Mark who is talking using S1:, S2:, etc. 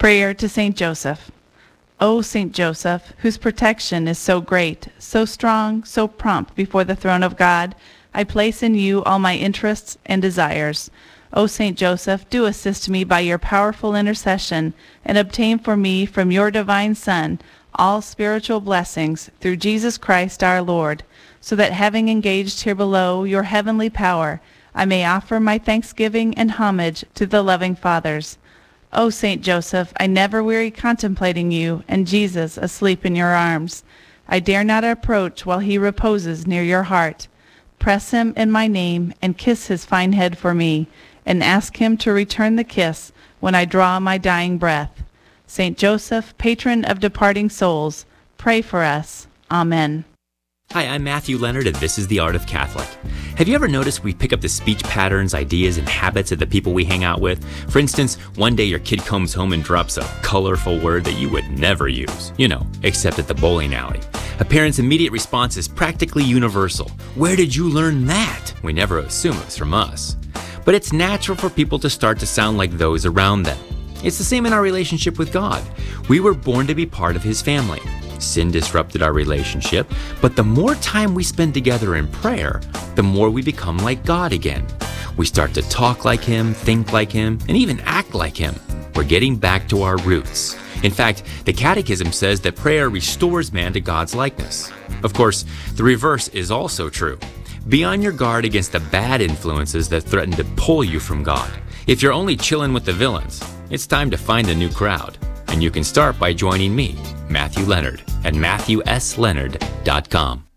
S1: Prayer to Saint Joseph. O Saint Joseph, whose protection is so great, so strong, so prompt before the throne of God, I place in you all my interests and desires. O Saint Joseph, do assist me by your powerful intercession, and obtain for me from your divine Son all spiritual blessings through Jesus Christ our Lord, so that having engaged here below your heavenly power, I may offer my thanksgiving and homage to the loving Fathers. O Saint Joseph, I never weary contemplating you and Jesus asleep in your arms. I dare not approach while he reposes near your heart. Press him in my name and kiss his fine head for me, and ask him to return the kiss when I draw my dying breath. Saint Joseph, patron of departing souls, pray for us. Amen.
S2: Hi, I'm Matthew Leonard, and this is The Art of Catholic. Have you ever noticed we pick up the speech patterns, ideas, and habits of the people we hang out with? For instance, one day your kid comes home and drops a colorful word that you would never use, except at the bowling alley. A parent's immediate response is practically universal. Where did you learn that? We never assume it's from us. But it's natural for people to start to sound like those around them. It's the same in our relationship with God. We were born to be part of His family. Sin disrupted our relationship, but the more time we spend together in prayer, the more we become like God again. We start to talk like Him, think like Him, and even act like Him. We're getting back to our roots. In fact, the Catechism says that prayer restores man to God's likeness. Of course, the reverse is also true. Be on your guard against the bad influences that threaten to pull you from God. If you're only chilling with the villains, it's time to find a new crowd. And you can start by joining me, Matthew Leonard, at MatthewSLeonard.com.